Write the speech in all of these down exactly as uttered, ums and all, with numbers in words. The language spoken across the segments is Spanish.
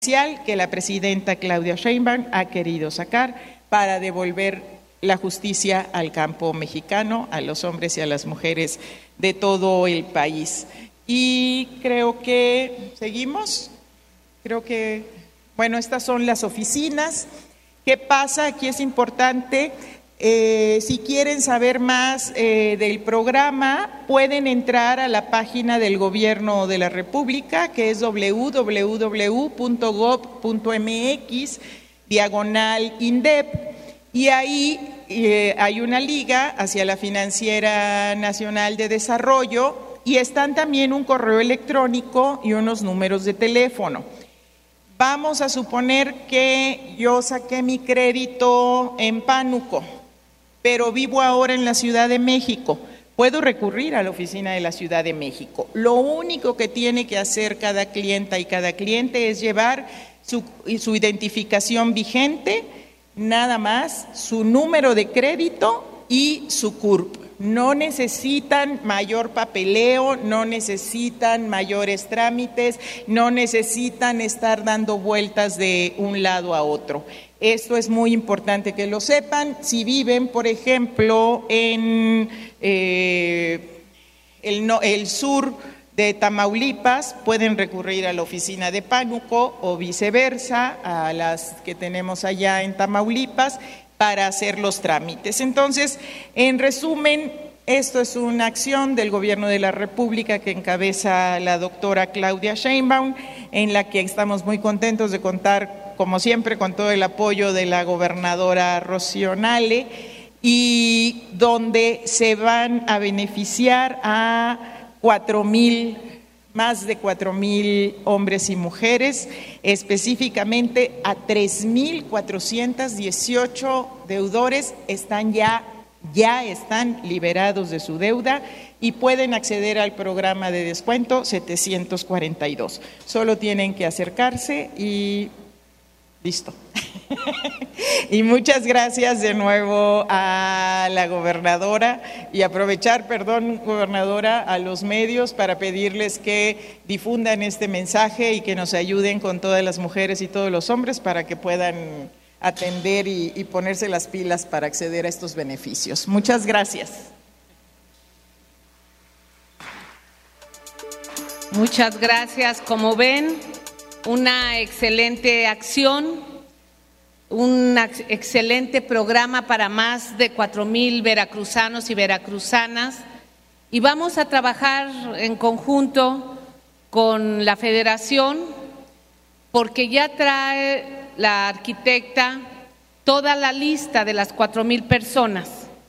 que la presidenta Claudia Sheinbaum ha querido sacar para devolver la justicia al campo mexicano, a los hombres y a las mujeres de todo el país. Y creo que seguimos, creo que, bueno, estas son las oficinas. ¿Qué pasa? Aquí es importante. Eh, si quieren saber más eh, del programa, pueden entrar a la página del Gobierno de la República, que es doble u doble u doble u punto gob punto eme equis, diagonal INDEP, y ahí eh, hay una liga hacia la Financiera Nacional de Desarrollo, y están también un correo electrónico y unos números de teléfono. Vamos a suponer que yo saqué mi crédito en Pánuco, pero vivo ahora en la Ciudad de México. Puedo recurrir a la oficina de la Ciudad de México. Lo único que tiene que hacer cada clienta y cada cliente es llevar su, su identificación vigente, nada más, su número de crédito y su C U R P. No necesitan mayor papeleo, no necesitan mayores trámites, no necesitan estar dando vueltas de un lado a otro. Esto es muy importante que lo sepan. Si viven, por ejemplo, en eh, el, no, el sur de Tamaulipas, pueden recurrir a la oficina de Pánuco o viceversa, a las que tenemos allá en Tamaulipas, para hacer los trámites. Entonces, en resumen, esto es una acción del Gobierno de la República que encabeza la doctora Claudia Sheinbaum, en la que estamos muy contentos de contar, como siempre, con todo el apoyo de la gobernadora Rocío Nale, y donde se van a beneficiar a cuatro mil más de cuatro mil hombres y mujeres, específicamente a tres mil cuatrocientos dieciocho deudores están ya, ya están liberados de su deuda y pueden acceder al programa de descuento setecientos cuarenta y dos. Solo tienen que acercarse y listo. Y muchas gracias de nuevo a la gobernadora y aprovechar, perdón, gobernadora, a los medios para pedirles que difundan este mensaje y que nos ayuden con todas las mujeres y todos los hombres para que puedan atender y, y ponerse las pilas para acceder a estos beneficios. Muchas gracias. Muchas gracias. Como ven, una excelente acción. Un excelente programa para más de cuatro mil veracruzanos y veracruzanas, y vamos a trabajar en conjunto con la Federación porque ya trae la arquitecta toda la lista de las cuatro mil personas.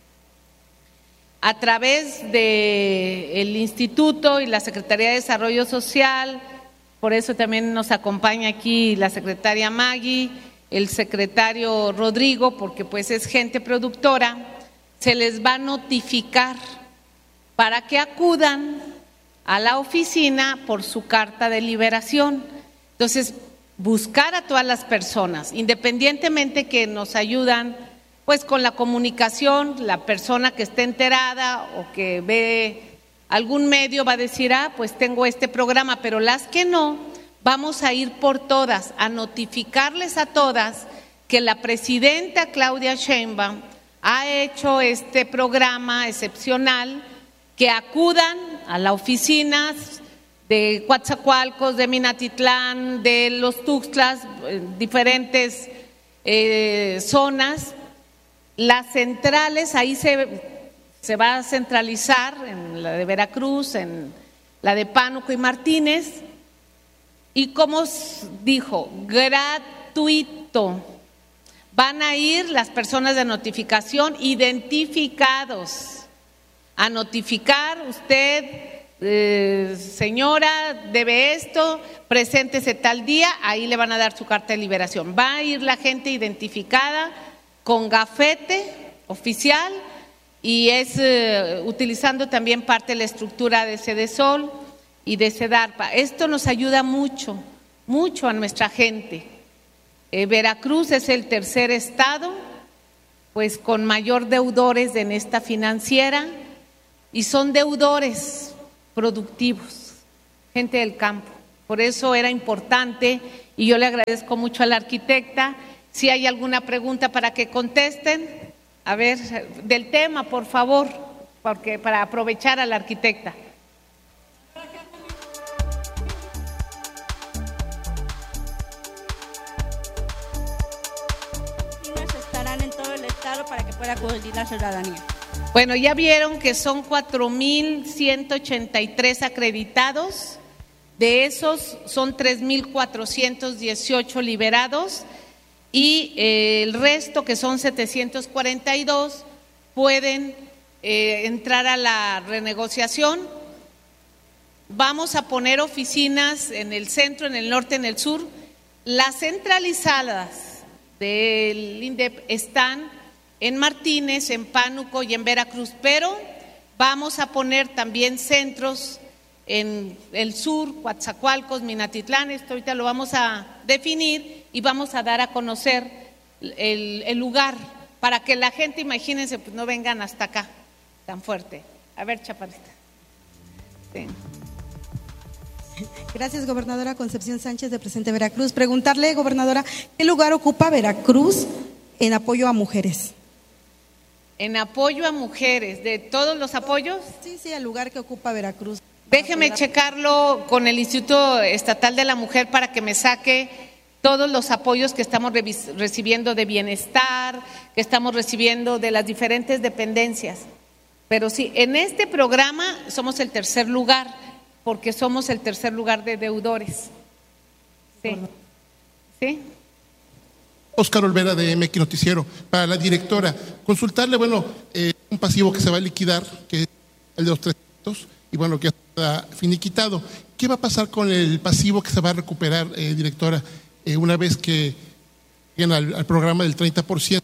A través del Instituto y la Secretaría de Desarrollo Social, por eso también nos acompaña aquí la secretaria Maggie, el secretario Rodrigo, porque pues es gente productora, se les va a notificar para que acudan a la oficina por su carta de liberación. Entonces, buscar a todas las personas, independientemente que nos ayudan pues con la comunicación, la persona que esté enterada o que ve algún medio va a decir, ah, pues tengo este programa, pero las que no, vamos a ir por todas, a notificarles a todas que la presidenta Claudia Sheinbaum ha hecho este programa excepcional, que acudan a las oficinas de Coatzacoalcos, de Minatitlán, de los Tuxtlas, diferentes eh, zonas. Las centrales, ahí se, se va a centralizar, en la de Veracruz, en la de Pánuco y Martínez. Y como dijo, gratuito. Van a ir las personas de notificación identificados a notificar, usted, eh, señora, debe esto, preséntese tal día, ahí le van a dar su carta de liberación. Va a ir la gente identificada con gafete oficial y es eh, utilizando también parte de la estructura de Sedesol y de Sedarpa. Esto nos ayuda mucho, mucho a nuestra gente. Eh, Veracruz es el tercer estado, pues con mayor deudores en esta financiera, y son deudores productivos, gente del campo. Por eso era importante y yo le agradezco mucho a la arquitecta. Si hay alguna pregunta para que contesten, a ver, del tema, por favor, porque para aprovechar a la arquitecta. Estarán en todo el estado para que pueda acudir la ciudadanía. Bueno, ya vieron que son cuatro mil ciento ochenta y tres acreditados, de esos son tres mil cuatrocientos dieciocho liberados y eh, el resto, que son setecientos cuarenta y dos, pueden eh, entrar a la renegociación. Vamos a poner oficinas en el centro, en el norte, en el sur. Las centralizadas del INDEP están en Martínez, en Pánuco y en Veracruz, pero vamos a poner también centros en el sur, Coatzacoalcos, Minatitlán. Esto ahorita lo vamos a definir y vamos a dar a conocer el, el lugar para que la gente, imagínense, pues no vengan hasta acá tan fuerte. A ver, Chaparrita. Sí. Gracias, gobernadora. Concepción Sánchez, de Presente Veracruz. Preguntarle, gobernadora, ¿qué lugar ocupa Veracruz en apoyo a mujeres? En apoyo a mujeres, ¿de todos los apoyos? Sí, sí, el lugar que ocupa Veracruz. Déjeme checarlo con el Instituto Estatal de la Mujer para que me saque todos los apoyos que estamos recibiendo de bienestar, que estamos recibiendo de las diferentes dependencias. Pero sí, en este programa somos el tercer lugar, porque somos el tercer lugar de deudores. Sí. ¿Sí? Óscar Olvera, de M X Noticiero. Para la directora, consultarle, bueno, eh, un pasivo que se va a liquidar, que es el de los trescientos, y bueno, que está finiquitado. ¿Qué va a pasar con el pasivo que se va a recuperar, eh, directora, eh, una vez que lleguen al, al programa del treinta por ciento?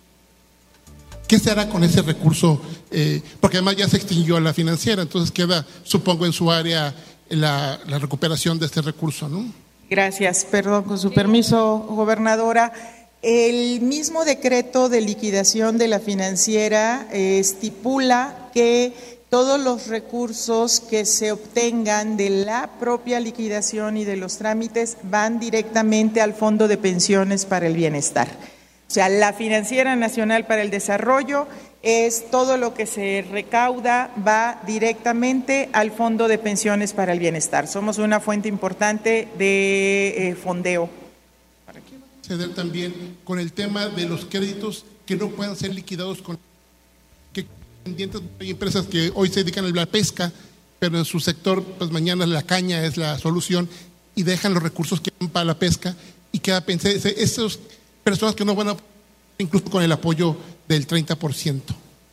¿Qué se hará con ese recurso? Eh, porque además ya se extinguió la financiera, entonces queda, supongo, en su área la, la recuperación de este recurso, ¿no? Gracias, perdón, con su permiso, gobernadora. El mismo decreto de liquidación de la financiera eh, estipula que todos los recursos que se obtengan de la propia liquidación y de los trámites van directamente al Fondo de Pensiones para el Bienestar. O sea, la Financiera Nacional para el Desarrollo es todo lo que se recauda va directamente al Fondo de Pensiones para el Bienestar. Somos una fuente importante de eh, fondeo. ¿Para qué va a suceder también con el tema de los créditos que no puedan ser liquidados con que pendientes? Hay empresas que hoy se dedican a la pesca, pero en su sector, pues mañana la caña es la solución y dejan los recursos que van para la pesca y queda pensé, esas personas que no van a incluso con el apoyo del treinta por ciento.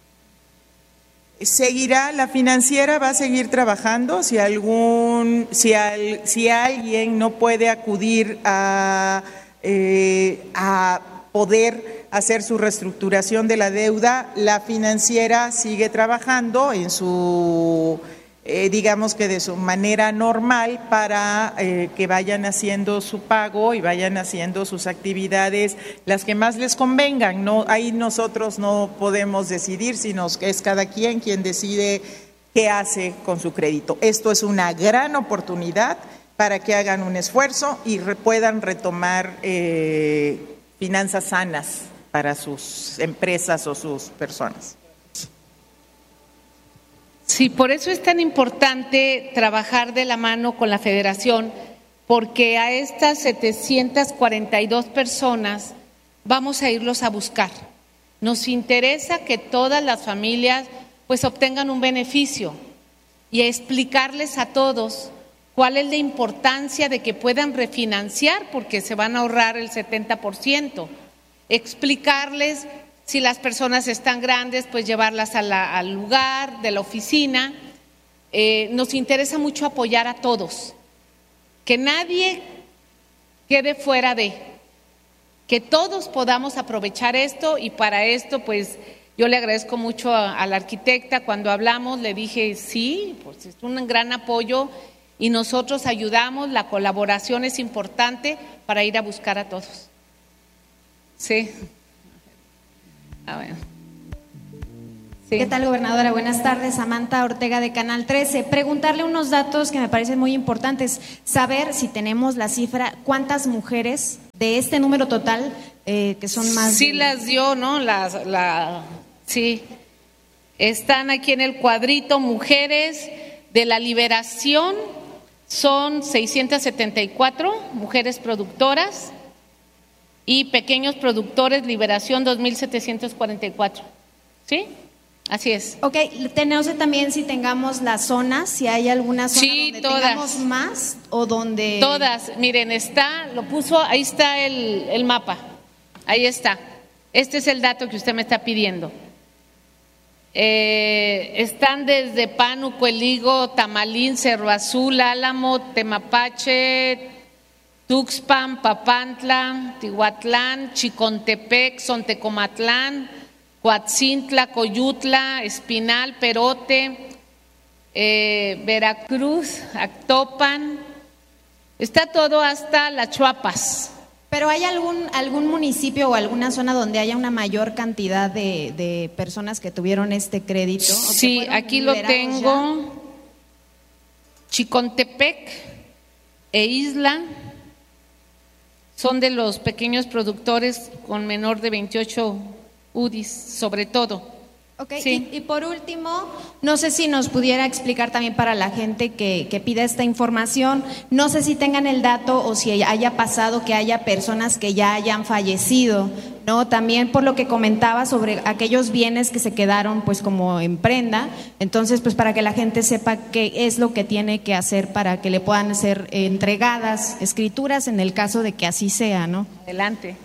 Seguirá, la financiera va a seguir trabajando. Si algún, si, al, si alguien no puede acudir a, eh, a poder hacer su reestructuración de la deuda, la financiera sigue trabajando en su, eh, digamos que de su manera normal para eh, que vayan haciendo su pago y vayan haciendo sus actividades las que más les convengan. No, ahí nosotros no podemos decidir, sino que es cada quien quien decide qué hace con su crédito. Esto es una gran oportunidad para que hagan un esfuerzo y re, puedan retomar eh, finanzas sanas para sus empresas o sus personas. Sí, por eso es tan importante trabajar de la mano con la Federación, porque a estas setecientas cuarenta y dos personas vamos a irlos a buscar. Nos interesa que todas las familias pues obtengan un beneficio y explicarles a todos cuál es la importancia de que puedan refinanciar, porque se van a ahorrar el setenta por ciento. Explicarles, si las personas están grandes, pues llevarlas a la, al lugar de la oficina. Eh, nos interesa mucho apoyar a todos, que nadie quede fuera de, que todos podamos aprovechar esto, y para esto pues yo le agradezco mucho a, a la arquitecta. Cuando hablamos le dije sí, pues es un gran apoyo y nosotros ayudamos, la colaboración es importante para ir a buscar a todos. Sí. Ah, bueno. Sí. ¿Qué tal, gobernadora? Buenas tardes, Samantha Ortega de Canal trece. Preguntarle unos datos que me parecen muy importantes. Saber si tenemos la cifra, cuántas mujeres de este número total, eh, que son más… Sí de… las dio, ¿no? Las, la, sí. Están aquí en el cuadrito, mujeres de la Liberación, son seiscientas setenta y cuatro mujeres productoras, y pequeños productores, Liberación, dos mil setecientos cuarenta y cuatro. ¿Sí? Así es. Ok, tenemos también si tengamos las zonas, si hay alguna zona sí, donde todas. tengamos más o donde… Todas, miren, está, lo puso, ahí está el, el mapa, ahí está. Este es el dato que usted me está pidiendo. Eh, están desde Pánuco, El Higo, Tamalín, Cerro Azul, Álamo, Temapache, Tuxpan, Papantla, Tihuatlán, Chicontepec, Sontecomatlán, Coatzintla, Coyutla, Espinal, Perote, eh, Veracruz, Actopan, está todo hasta Las Chuapas. ¿Pero hay algún, algún municipio o alguna zona donde haya una mayor cantidad de, de personas que tuvieron este crédito? Sí, aquí lo tengo. Ya? Chicontepec e Isla son de los pequeños productores con menor de veintiocho U D I S, sobre todo. Ok, sí. y, y por último, no sé si nos pudiera explicar también para la gente que, que pida esta información, no sé si tengan el dato o si haya pasado que haya personas que ya hayan fallecido, ¿no? También por lo que comentaba sobre aquellos bienes que se quedaron pues como en prenda, entonces pues para que la gente sepa qué es lo que tiene que hacer para que le puedan ser entregadas escrituras en el caso de que así sea, ¿no? Adelante.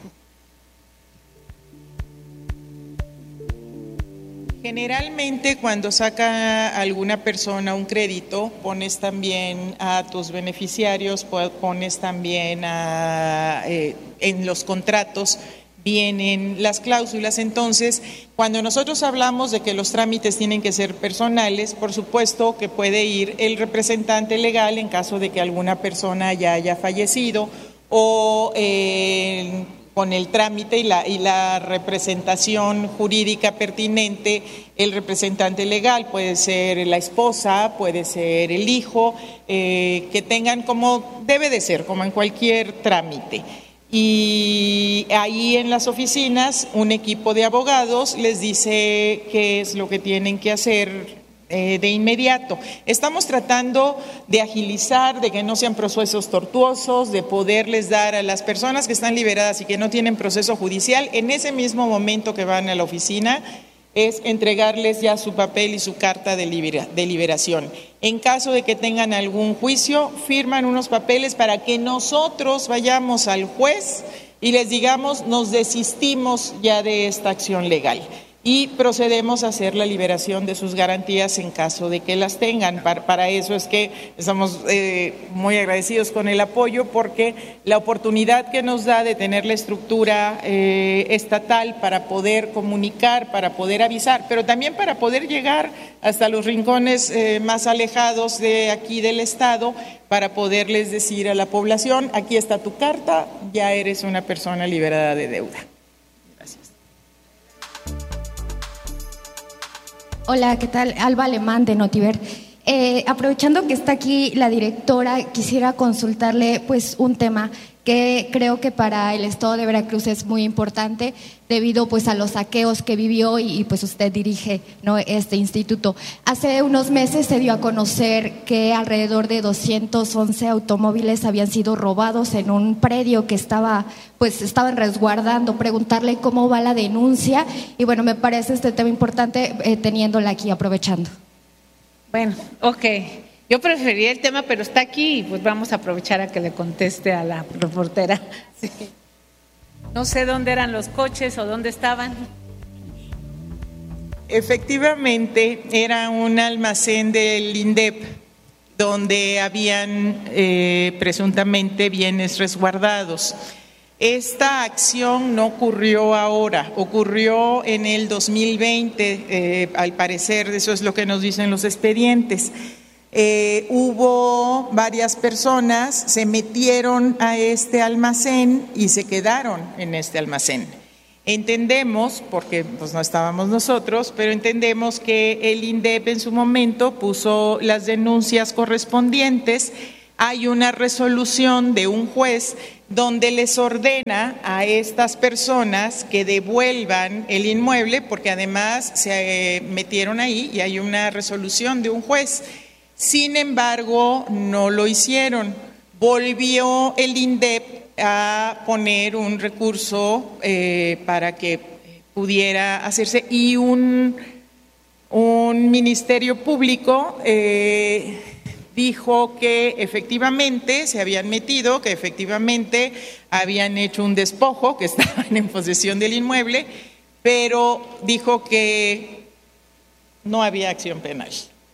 Generalmente cuando saca alguna persona un crédito, pones también a tus beneficiarios, pones también a, eh, en los contratos vienen las cláusulas. Entonces, cuando nosotros hablamos de que los trámites tienen que ser personales, por supuesto que puede ir el representante legal en caso de que alguna persona ya haya fallecido o eh, con el trámite y la, y la representación jurídica pertinente, el representante legal puede ser la esposa, puede ser el hijo, eh, que tengan como debe de ser, como en cualquier trámite. Y ahí en las oficinas un equipo de abogados les dice qué es lo que tienen que hacer Eh, de inmediato. Estamos tratando de agilizar, de que no sean procesos tortuosos, de poderles dar a las personas que están liberadas y que no tienen proceso judicial, en ese mismo momento que van a la oficina, es entregarles ya su papel y su carta de, libera, de liberación. En caso de que tengan algún juicio, firman unos papeles para que nosotros vayamos al juez y les digamos, nos desistimos ya de esta acción legal. Y procedemos a hacer la liberación de sus garantías en caso de que las tengan. Para, para eso es que estamos eh, muy agradecidos con el apoyo, porque la oportunidad que nos da de tener la estructura eh, estatal para poder comunicar, para poder avisar, pero también para poder llegar hasta los rincones eh, más alejados de aquí del Estado, para poderles decir a la población, aquí está tu carta, ya eres una persona liberada de deuda. Hola, ¿qué tal? Alba Alemán de Notiver. Eh, aprovechando que está aquí la directora, quisiera consultarle pues un tema que creo que para el Estado de Veracruz es muy importante debido pues a los saqueos que vivió y, y pues usted dirige, ¿no?, este instituto. Hace unos meses se dio a conocer que alrededor de doscientos once automóviles habían sido robados en un predio que estaba pues estaban resguardando. Preguntarle cómo va la denuncia y bueno, me parece este tema importante eh, teniéndola aquí, aprovechando. Bueno, ok. Yo prefería el tema, pero está aquí y pues vamos a aprovechar a que le conteste a la reportera. Sí. No sé dónde eran los coches o dónde estaban. Efectivamente, era un almacén del INDEP donde habían eh, presuntamente bienes resguardados. Esta acción no ocurrió ahora, ocurrió en el dos mil veinte, eh, al parecer, eso es lo que nos dicen los expedientes. Eh, hubo varias personas, se metieron a este almacén y se quedaron en este almacén. Entendemos, porque pues no estábamos nosotros, pero entendemos que el INDEP en su momento puso las denuncias correspondientes. Hay una resolución de un juez donde les ordena a estas personas que devuelvan el inmueble, porque además se eh, metieron ahí y hay una resolución de un juez. Sin embargo, no lo hicieron. Volvió el INDEP a poner un recurso eh, para que pudiera hacerse y un, un ministerio público eh, dijo que efectivamente se habían metido, que efectivamente habían hecho un despojo, que estaban en posesión del inmueble, pero dijo que no había acción penal.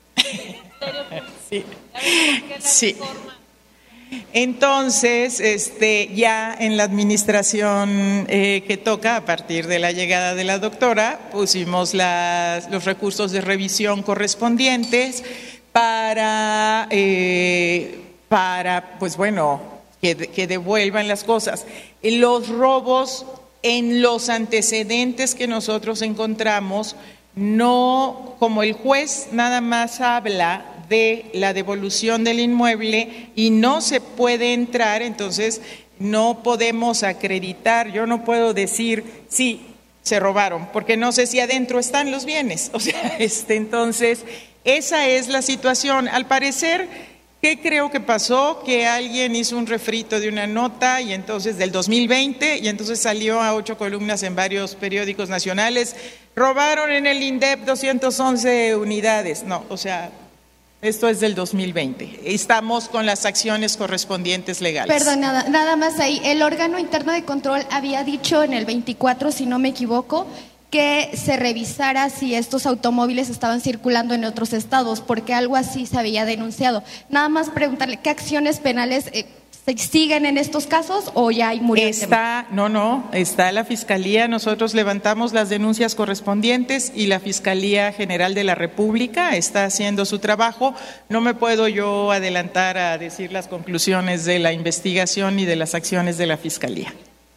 Sí. Sí. Entonces, este, ya en la administración eh, que toca, a partir de la llegada de la doctora, pusimos las, los recursos de revisión correspondientes para, eh, para pues bueno, que, que devuelvan las cosas. Los robos en los antecedentes que nosotros encontramos, no, como el juez nada más habla de la devolución del inmueble y no se puede entrar, entonces no podemos acreditar, yo no puedo decir sí, se robaron, porque no sé si adentro están los bienes, o sea, este, entonces esa es la situación. Al parecer, ¿qué creo que pasó? Que alguien hizo un refrito de una nota y entonces del dos mil veinte y entonces salió a ocho columnas en varios periódicos nacionales, robaron en el INDEP doscientas once unidades, no, o sea, esto es del dos mil veinte. Estamos con las acciones correspondientes legales. Perdón, nada, nada más ahí. El órgano interno de control había dicho en el veinticuatro, si no me equivoco, que se revisara si estos automóviles estaban circulando en otros estados, porque algo así se había denunciado. Nada más preguntarle, ¿qué acciones penales eh, siguen en estos casos o ya hay murió el tema? Está, no, no, está la Fiscalía, nosotros levantamos las denuncias correspondientes y la Fiscalía General de la República está haciendo su trabajo. No me puedo yo adelantar a decir las conclusiones de la investigación y de las acciones de la Fiscalía.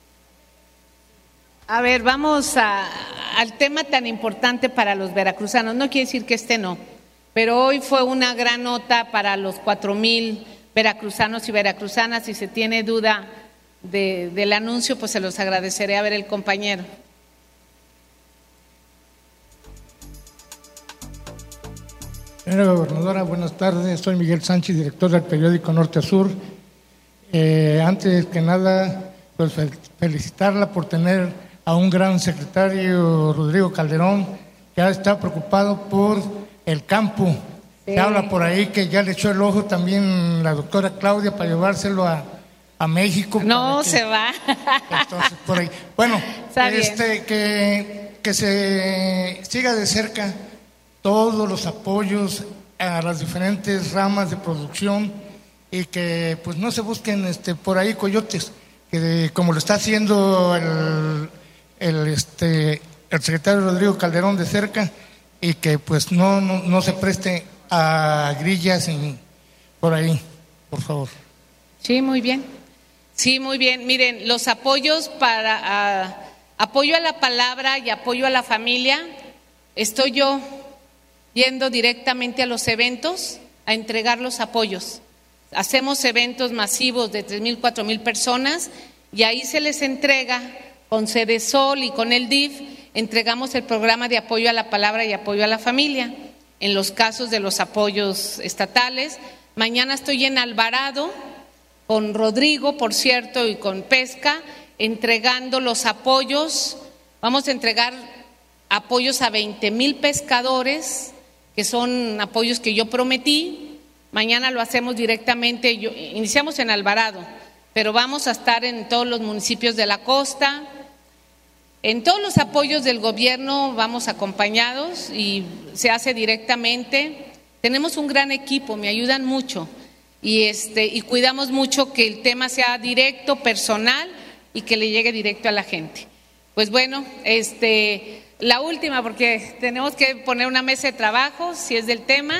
A ver, vamos a, al tema tan importante para los veracruzanos. No quiere decir que este no, pero hoy fue una gran nota para los cuatro mil veracruzanos y veracruzanas. Si se tiene duda de, del anuncio, pues se los agradeceré. A ver, el compañero. Señora gobernadora, buenas tardes. Soy Miguel Sánchez, director del periódico Norte a Sur. Eh, antes que nada, pues felicitarla por tener a un gran secretario, Rodrigo Calderón, que ha estado preocupado por el campo. Sí. Se habla por ahí que ya le echó el ojo también la doctora Claudia para llevárselo a, a México. No, que, se va. Entonces, por ahí. Bueno, este, que, que se siga de cerca todos los apoyos a las diferentes ramas de producción y que pues no se busquen este, por ahí coyotes, que de, como lo está haciendo el, el, este, el secretario Rodrigo Calderón de cerca, y que pues no, no, no se preste a grillas en, por ahí, por favor. Sí, muy bien. Sí, muy bien. Miren, los apoyos para uh, apoyo a la palabra y apoyo a la familia, estoy yo yendo directamente a los eventos a entregar los apoyos. Hacemos eventos masivos de tres mil, cuatro mil personas y ahí se les entrega con Cedesol y con el D I F, entregamos el programa de apoyo a la palabra y apoyo a la familia. En los casos de los apoyos estatales, mañana estoy en Alvarado con Rodrigo, por cierto, y con Pesca, entregando los apoyos. Vamos a entregar apoyos a veinte mil pescadores, que son apoyos que yo prometí. Mañana lo hacemos directamente, yo, iniciamos en Alvarado, pero vamos a estar en todos los municipios de la costa. En todos los apoyos del gobierno vamos acompañados y se hace directamente. Tenemos un gran equipo, me ayudan mucho y, este, y cuidamos mucho que el tema sea directo, personal y que le llegue directo a la gente. Pues bueno, este, la última, porque tenemos que poner una mesa de trabajo, si es del tema.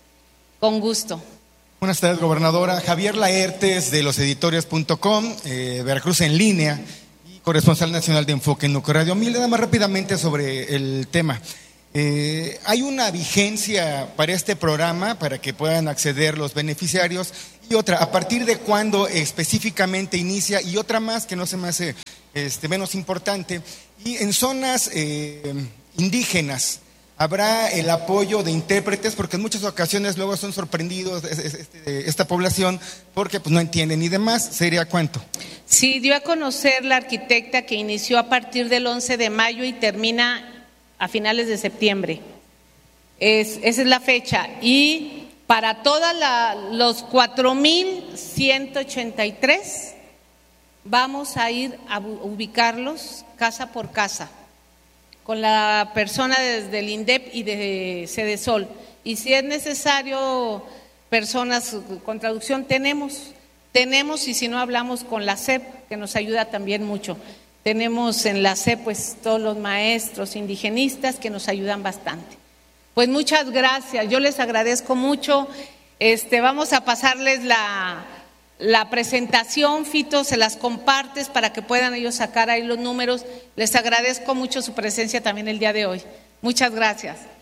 Con gusto. Buenas tardes, gobernadora. Javier Laertes de los editorios punto com, eh, Veracruz en línea. Y corresponsal nacional de Enfoque Nuco Radio. Mil, nada más rápidamente sobre el tema. Eh, hay una vigencia para este programa para que puedan acceder los beneficiarios, y otra, ¿a partir de cuándo específicamente inicia? Y otra más que no se me hace este, menos importante, y en zonas eh, indígenas, ¿habrá el apoyo de intérpretes? Porque en muchas ocasiones luego son sorprendidos este, esta población porque pues, no entienden y demás. ¿Sería cuánto? Sí, dio a conocer la arquitecta que inició a partir del once de mayo y termina a finales de septiembre. Es, esa es la fecha. Y para todos los cuatro mil ciento ochenta y tres vamos a ir a ubicarlos casa por casa, con la persona desde el INDEP y de Cedesol. Y si es necesario personas con traducción, tenemos, tenemos y si no hablamos con la S E P, que nos ayuda también mucho. Tenemos en la S E P pues todos los maestros indigenistas que nos ayudan bastante. Pues muchas gracias, yo les agradezco mucho. Este, vamos a pasarles la, la presentación, Fito, se las compartes para que puedan ellos sacar ahí los números. Les agradezco mucho su presencia también el día de hoy. Muchas gracias.